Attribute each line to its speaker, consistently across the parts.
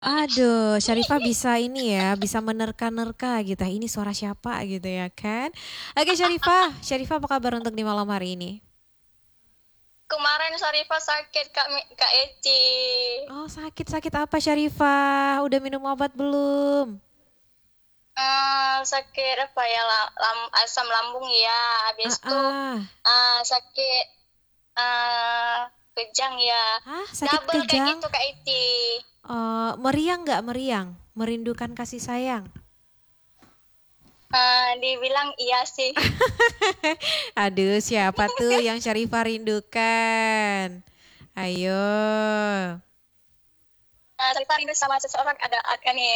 Speaker 1: Aduh, Syarifah bisa ini ya, bisa menerka-nerka gitu. Ini suara siapa gitu ya kan? Oke Syarifah apa kabar untuk di malam hari ini?
Speaker 2: Kemarin Sarifah sakit Kak Eci.
Speaker 1: Oh sakit apa Syarifah? Udah minum obat belum?
Speaker 2: Sakit apa ya, asam lambung ya.
Speaker 1: Ah,
Speaker 2: Habis itu
Speaker 1: ah.
Speaker 2: sakit uh, kejang ya.
Speaker 1: Hah, sakit
Speaker 2: Double kayak
Speaker 1: kejang?
Speaker 2: gitu Kak Eci.
Speaker 1: Meriang nggak meriang? Merindukan kasih sayang?
Speaker 2: Dibilang iya sih.
Speaker 1: Aduh, siapa tuh yang Syarifah rindukan? Ayo.
Speaker 2: Sarifah rindu sama seseorang, ada nih,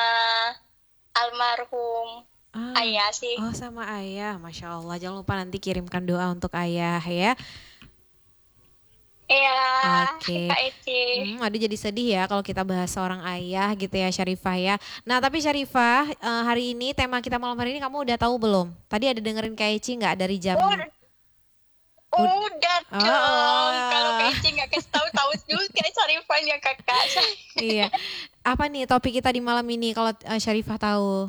Speaker 2: almarhum
Speaker 1: Ah,
Speaker 2: ayah sih.
Speaker 1: oh sama ayah, Masya Allah. Jangan lupa nanti kirimkan doa untuk ayah ya.
Speaker 2: Iya,
Speaker 1: Oke.
Speaker 2: Kak Eci.
Speaker 1: Aduh jadi sedih ya kalau kita bahas seorang ayah gitu ya Syarifah ya. Nah tapi Syarifah, hari ini tema kita malam hari ini kamu udah tahu belum? Tadi ada dengerin Kak Eci nggak dari jam?
Speaker 2: Udah,
Speaker 1: ud-
Speaker 2: udah dong. Kalau Kak
Speaker 1: Oh,
Speaker 2: Eci nggak kasih tahu, tahu juga Sarifah ya kakak.
Speaker 1: iya. Apa nih topik kita di malam ini kalau Syarifah tahu?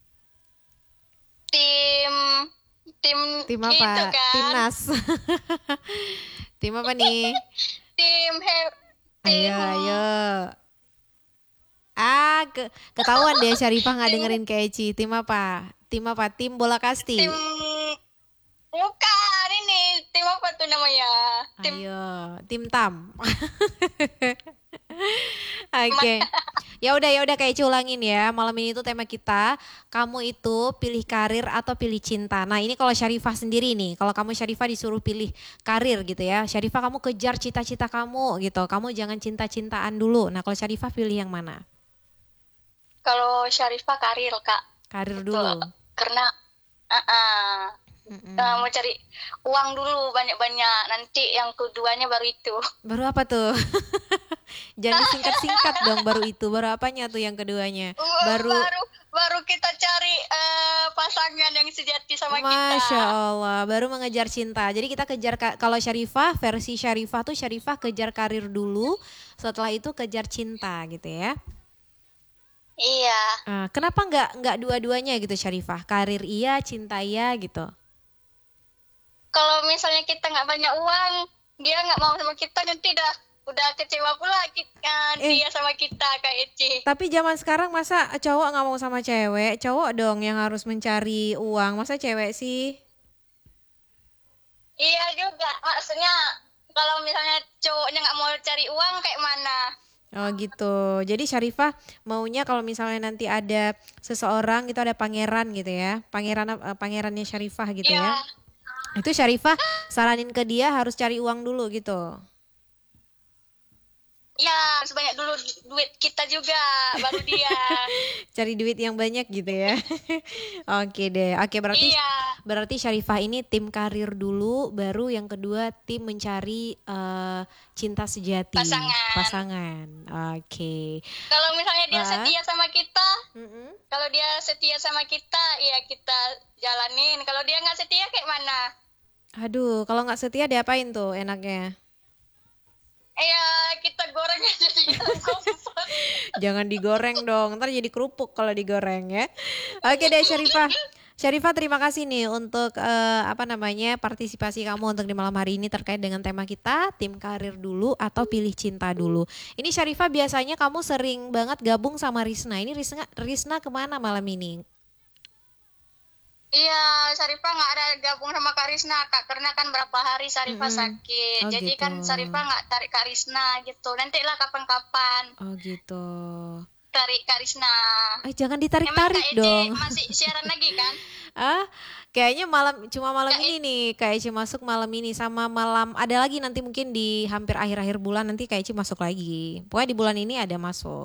Speaker 2: Tim tim
Speaker 1: Tim
Speaker 2: itu
Speaker 1: apa?
Speaker 2: kan,
Speaker 1: Timnas. Tim apa nih?
Speaker 2: tim he,
Speaker 1: Ayo,
Speaker 2: tim
Speaker 1: ayo. Ketahuan deh Syarifah nggak
Speaker 2: tim
Speaker 1: dengerin Kak Eci. Tim apa? Tim apa? Tim bola
Speaker 2: tim
Speaker 1: kasti.
Speaker 2: bukan ini, tim apa tuh namanya, tim
Speaker 1: Ayo, tim Tam. Oke. Ya udah kayak ulangin ya. Malam ini tuh tema kita, kamu itu pilih karir atau pilih cinta. Nah, ini kalau Syarifah sendiri nih. Kalau kamu Syarifah disuruh pilih karir gitu ya. Syarifah kamu kejar cita-cita kamu gitu. Kamu jangan cinta-cintaan dulu. Nah, kalau Syarifah pilih yang mana?
Speaker 2: kalau Syarifah karir kak,
Speaker 1: Karir
Speaker 2: itu
Speaker 1: dulu.
Speaker 2: karena
Speaker 1: Mm-mm.
Speaker 2: mau cari uang dulu banyak-banyak, nanti yang keduanya baru itu.
Speaker 1: Baru apa tuh? Jangan disingkat-singkat dong baru itu. Baru apanya tuh yang keduanya? Baru
Speaker 2: baru baru kita cari pasangan yang sejati sama kita.
Speaker 1: Masya Allah, baru mengejar cinta. Jadi kita kejar kalau Syarifah, versi Syarifah tuh Syarifah kejar karir dulu, setelah itu kejar cinta gitu ya.
Speaker 2: Iya,
Speaker 1: Kenapa nggak dua-duanya gitu Syarifah? Karir iya, cinta iya gitu.
Speaker 2: kalau misalnya kita nggak banyak uang, dia nggak mau sama kita, nanti udah kecewa pula kita,
Speaker 1: Eh,
Speaker 2: dia sama kita Kak Eci.
Speaker 1: tapi zaman sekarang masa cowok nggak mau sama cewek? Cowok dong yang harus mencari uang. Masa cewek sih?
Speaker 2: Iya juga, maksudnya kalau misalnya cowoknya nggak mau cari uang kayak mana.
Speaker 1: Oh gitu. Jadi Syarifah maunya kalau misalnya nanti ada seseorang gitu ada pangeran gitu ya. Pangerannya Syarifah gitu
Speaker 2: Iya,
Speaker 1: ya. Itu Syarifah saranin ke dia harus cari uang dulu gitu.
Speaker 2: iya, sebanyak dulu duit kita juga, baru dia.
Speaker 1: Cari duit yang banyak gitu ya. Oke deh. Oke berarti
Speaker 2: Iya,
Speaker 1: berarti Syarifah ini tim karir dulu, baru yang kedua tim mencari cinta sejati,
Speaker 2: pasangan.
Speaker 1: pasangan. Oke.
Speaker 2: Kalau misalnya dia
Speaker 1: Wah.
Speaker 2: setia sama kita,
Speaker 1: Mm-mm.
Speaker 2: kalau dia setia sama kita, ya kita jalanin. Kalau dia nggak setia kayak mana?
Speaker 1: Aduh, kalau nggak setia diapain tuh enaknya?
Speaker 2: Ya kita goreng aja di dalam kompor.
Speaker 1: Jangan digoreng dong, ntar jadi kerupuk kalau digoreng ya. Oke deh Syarifah. Syarifah terima kasih nih untuk apa namanya partisipasi kamu untuk di malam hari ini terkait dengan tema kita tim karir dulu atau pilih cinta dulu. Ini Syarifah biasanya kamu sering banget gabung sama Risna. Ini Risna kemana malam ini?
Speaker 2: Iya, Sarifah nggak ada gabung sama Karisna, Kak. Karena kan berapa hari Sarifah
Speaker 1: Mm-mm.
Speaker 2: sakit.
Speaker 1: Oh
Speaker 2: Jadi
Speaker 1: gitu.
Speaker 2: kan Sarifah nggak tarik Karisna gitu. Nanti lah kapan-kapan
Speaker 1: Oh gitu.
Speaker 2: tarik Karisna.
Speaker 1: Jangan
Speaker 2: Emang Kak
Speaker 1: ditarik-tarik
Speaker 2: Ece
Speaker 1: dong.
Speaker 2: masih siaran lagi kan?
Speaker 1: Ah, kayaknya cuma malam
Speaker 2: Kak
Speaker 1: ini
Speaker 2: Ece,
Speaker 1: nih Kak Eci masuk malam ini sama malam ada lagi nanti mungkin di hampir akhir-akhir bulan nanti Kak Eci masuk lagi. Pokoknya di bulan ini ada masuk.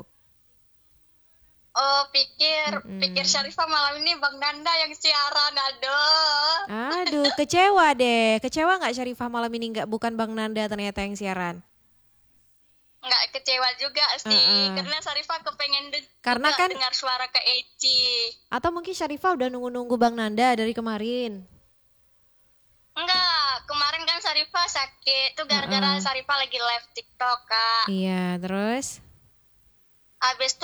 Speaker 2: oh pikir pikir
Speaker 1: Mm-mm.
Speaker 2: Sarifah malam ini Bang Nanda yang siaran. Aduh.
Speaker 1: Aduh, kecewa deh. Kecewa nggak Syarifah malam ini nggak bukan Bang Nanda ternyata yang siaran.
Speaker 2: Nggak kecewa juga sih.
Speaker 1: Heeh.
Speaker 2: Karena Sarifah kepengen
Speaker 1: Karena
Speaker 2: juga
Speaker 1: kan
Speaker 2: dengar suara Kak Eci.
Speaker 1: atau mungkin Syarifah udah nunggu-nunggu Bang Nanda dari kemarin.
Speaker 2: Enggak, kemarin kan Sarifah sakit. Itu gara-gara
Speaker 1: Heeh.
Speaker 2: Sarifah lagi live TikTok, Kak.
Speaker 1: Iya, terus
Speaker 2: habis